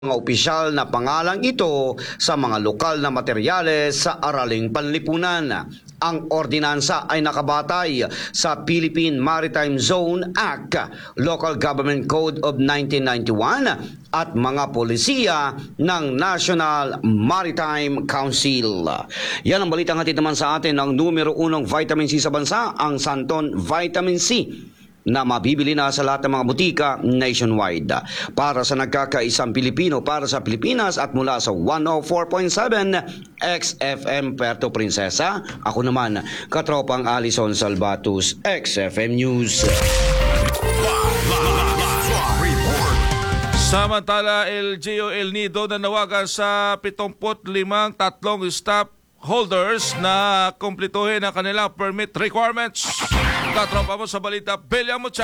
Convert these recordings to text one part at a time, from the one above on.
mga opisyal na pangalang ito sa mga lokal na materyales sa araling panlipunan. Ang ordinansa ay nakabatay sa Philippine Maritime Zone Act, Local Government Code of 1991 at mga polisiya ng National Maritime Council. Yan ang balitang hatid naman sa atin ng numero 1 vitamin C sa bansa, ang Santon Vitamin C, na mabibili na sa lahat ng mga butika nationwide. Para sa nagkakaisang Pilipino, para sa Pilipinas at mula sa 104.7 XFM Puerto Princesa, ako naman, katropang Alison Salvatus, XFM News. Samantala, LGU El Nido nanawagan sa 75 tatlong staff holders na kumpletuhin ang kanilang permit requirements. Katropa mo sa balita, Belia Mucha.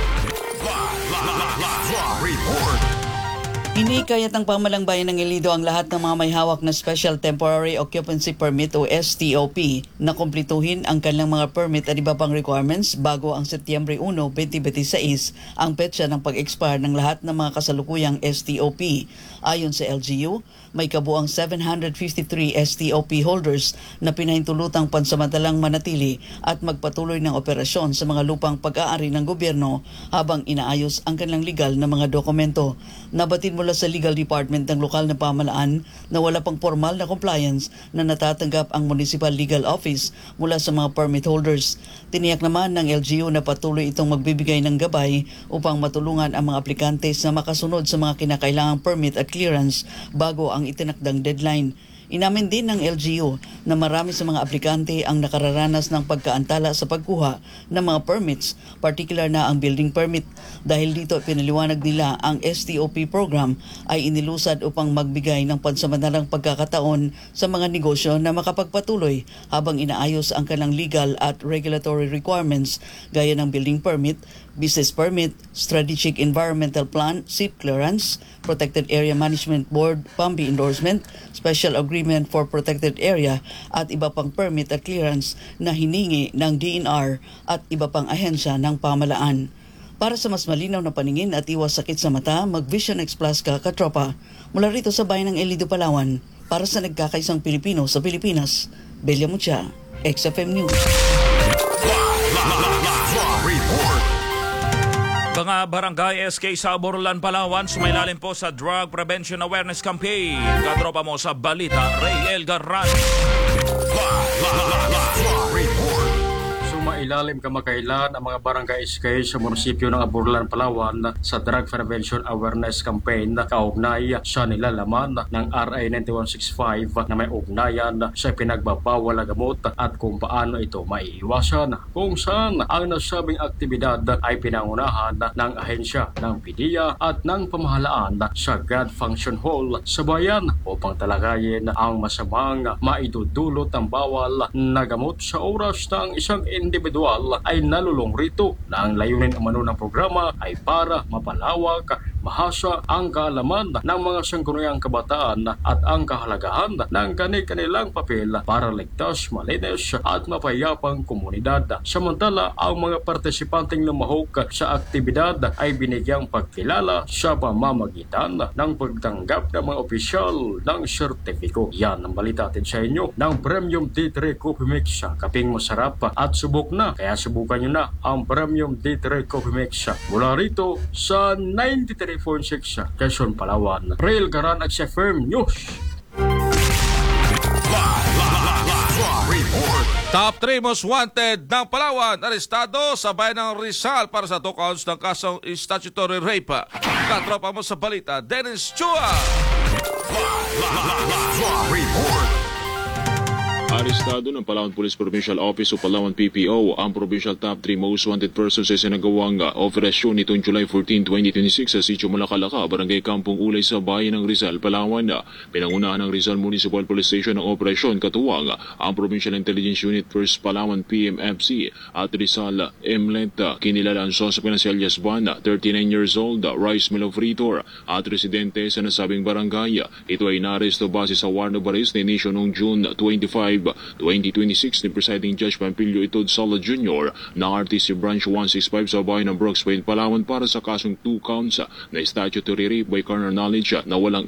Hinikayat ng Pamahalang Bayan ng Iloilo ang lahat ng mga may hawak na Special Temporary Occupancy Permit o STOP na kumpletuhin ang kanilang mga permit at iba pang requirements bago ang Setyembre 1, 2026 ang petsa ng pag-expire ng lahat ng mga kasalukuyang STOP. Ayon sa LGU, may kabuang 753 STOP holders na pinahintulutang pansamantalang manatili at magpatuloy ng operasyon sa mga lupang pag-aari ng gobyerno habang inaayos ang kanilang legal na mga dokumento. Nabatid mula sa Legal Department ng lokal na pamahalaan na wala pang formal na compliance na natatanggap ang Municipal Legal Office mula sa mga permit holders. Tiniyak naman ng LGU na patuloy itong magbibigay ng gabay upang matulungan ang mga aplikantes na makasunod sa mga kinakailangang permit at clearance bago ang itinakdang deadline. Inamin din ng LGU na marami sa mga aplikante ang nakararanas ng pagkaantala sa pagkuha ng mga permits, particular na ang building permit. Dahil dito pinaliwanag nila ang STOP program ay inilusad upang magbigay ng pansamantalang pagkakataon sa mga negosyo na makapagpatuloy habang inaayos ang kanilang legal at regulatory requirements gaya ng building permit, business permit, strategic environmental plan, SEEP clearance, protected area management board, PAMBI endorsement, special agreement for protected area at iba pang permit at clearance na hiningi ng DNR at iba pang ahensya ng pamahalaan. Para sa mas malinaw na paningin at iwas sakit sa mata, mag-Vision X Plus ka, katropa. Mula rito sa bayan ng Iloilo, Palawan, para sa nagkakaisang Pilipino sa Pilipinas, Belia Mucha, XFM News. Mga barangay SK sa Borlan, Palawan, sumailalim po sa Drug Prevention Awareness Campaign. Katropa mo sa balita, Ray Elgaran. Sumailalim kamakailan ang mga barangay SK sa munisipyo ng Borlan, Palawan sa Drug Prevention Awareness Campaign na kaugnay sa nilalaman ng RA 9165 na may ugnayan sa pinagbabawal na gamot at kung paano ito maiiwasan. Kung saan ang nasabing aktibidad ay pinangunahan ng ahensya ng PDEA at ng pamahalaan sa God Function Hall sa bayan upang talakayin ang masamang maidudulot ng bawal na gamot sa oras ng isang individual ay nalulong rito na ang layunin umano ng programa ay para mapalawak, mahasa ang kaalaman ng mga sangkunayang kabataan at ang kahalagahan ng kanilang papel para ligtas, malinis at mapayapang komunidad. Samantala, ang mga partisipanteng lumahok sa aktibidad ay binigyang pagkilala sa pamamagitan ng pagtanggap ng mga opisyal ng sertipiko. Yan ang balita natin sa inyo ng Premium D3 Coffee Mix. Kaping masarap at subok na, kaya subukan nyo na ang Premium D3 Coffee Mix mula rito sa 93.6 Quezon, Palawan. Rail Garan at XFM News. Top 3 most wanted ng Palawan, arestado sa bayan ng Rizal para sa 2 counts ng kasong statutory rape. Katropa mo sa balita, Dennis Chua. Arestado ng Palawan Police Provincial Office o Palawan PPO ang Provincial Top 3 Most Wanted Persons sa sinagawang operasyon nitong July 14, 2026 sa Sitio Malakalaka, Barangay Kampong Ulay sa bayan ng Rizal, Palawan. Pinangunahan ng Rizal Municipal Police Station ang operasyon katuwang ang Provincial Intelligence Unit 1st Palawan PMFC at Rizal Emlet. Kinilala ang suspect na si alias Ban, 39 years old, rice mill operator at residente sa nasabing barangay. Ito ay naaresto base sa warrant of arrest na inisyo noong June 25, 2026 ni Presiding Judge Pampilio Itod Sala Jr. ng RTC Branch 165 sa bayan ng Brooks Point, Palawan para sa kasong 2 counts na statutory rape by carnal knowledge na walang